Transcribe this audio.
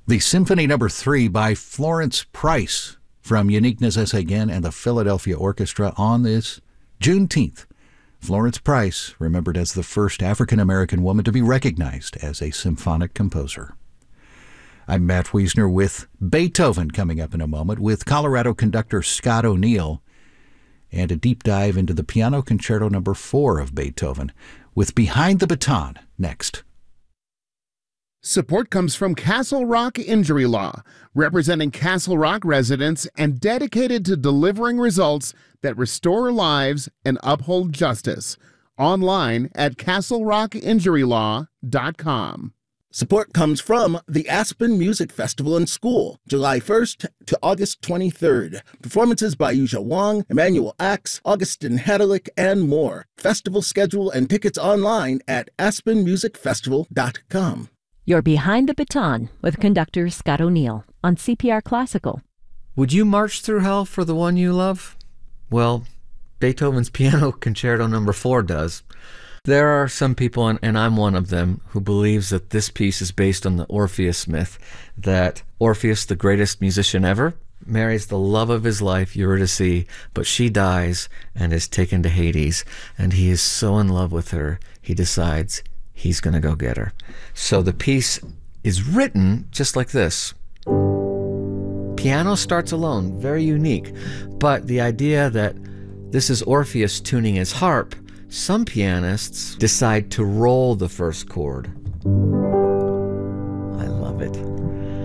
The Symphony Number 3 by Florence Price from Uniqueness S. Again and the Philadelphia Orchestra on this Juneteenth. Florence Price, remembered as the first African-American woman to be recognized as a symphonic composer. I'm Matt Wiesner with Beethoven coming up in a moment with Colorado conductor Scott O'Neill and a deep dive into the Piano Concerto No. 4 of Beethoven with Behind the Baton next. Support comes from Castle Rock Injury Law, representing Castle Rock residents and dedicated to delivering results that restore lives and uphold justice. Online at castlerockinjurylaw.com. Support comes from the Aspen Music Festival and School, July 1st to August 23rd. Performances by Yuzha Wang, Emmanuel Axe, Augustin Hadalick, and more. Festival schedule and tickets online at aspenmusicfestival.com. You're Behind the Baton with conductor Scott O'Neill on CPR Classical. Would you march through hell for the one you love? Well, Beethoven's Piano Concerto No. 4 does. There are some people, and I'm one of them, who believes that this piece is based on the Orpheus myth, that Orpheus, the greatest musician ever, marries the love of his life, Eurydice, but she dies and is taken to Hades, and he is so in love with her, he decides he's going to go get her. So the piece is written just like this. Piano starts alone, very unique, but the idea that this is Orpheus tuning his harp, some pianists decide to roll the first chord.